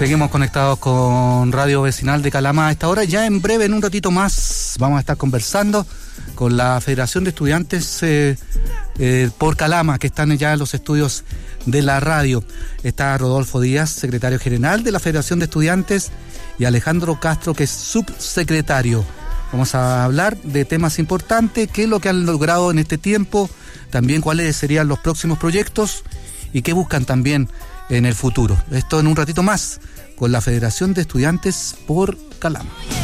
Seguimos conectados con Radio Vecinal de Calama a esta hora. Ya en breve, en un ratito más, vamos a estar conversando con la Federación de Estudiantes por Calama, que están ya en los estudios de la radio. Está Rodolfo Díaz, secretario general de la Federación de Estudiantes, y Alejandro Castro, que es subsecretario. Vamos a hablar de temas importantes, qué es lo que han logrado en este tiempo, también cuáles serían los próximos proyectos y qué buscan también en el futuro. Esto en un ratito más con la Federación de Estudiantes por Calama.